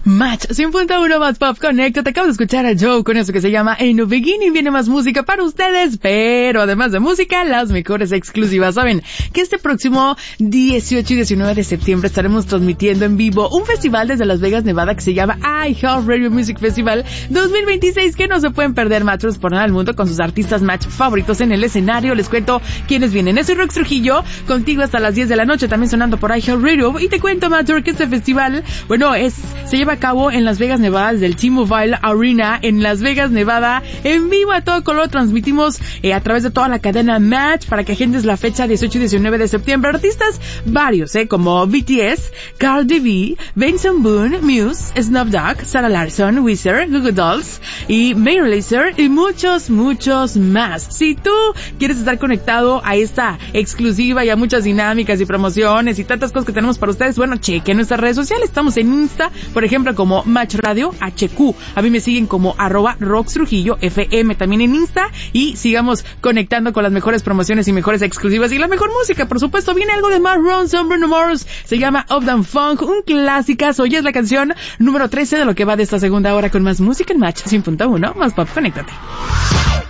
Match 100.1 más Pop Connect. Te acabo de escuchar a Joe con eso que se llama In the Beginning. Viene más música para ustedes, pero además de música, las mejores exclusivas. Saben que este próximo 18 y 19 de septiembre estaremos transmitiendo en vivo un festival desde Las Vegas, Nevada, que se llama iHeartRadio Music Festival 2026, que no se pueden perder, Matchers, por nada del mundo, con sus artistas Match favoritos en el escenario. Les cuento quiénes vienen. Soy Rox Trujillo, contigo hasta las 10 de la noche, también sonando por iHeartRadio. Y te cuento, Matcher, que este festival, se lleva a cabo en Las Vegas, Nevada, desde el T-Mobile Arena en Las Vegas, Nevada, en vivo a todo color. Transmitimos a través de toda la cadena Match para que agendes la fecha 18 y 19 de septiembre. Artistas varios, como BTS, Cardi B, Benson Boone, Muse, Snoop Dogg, Sarah Larson, Weezer, Goo Goo Dolls y Major Lazer y muchos más. Si tú quieres estar conectado a esta exclusiva y a muchas dinámicas y promociones y tantas cosas que tenemos para ustedes, cheque nuestras redes sociales. Estamos en Insta, por ejemplo, como Match Radio HQ. A mí me siguen como @RoxTrujilloFM también en Insta, y sigamos conectando con las mejores promociones y mejores exclusivas y la mejor música. Por supuesto, viene algo de Mark Ronson, Bruno Mars, se llama Uptown Funk, un clásicazo, y es la canción número 13 de lo que va de esta segunda hora con más música en Match 100.1 más Pop. Conéctate.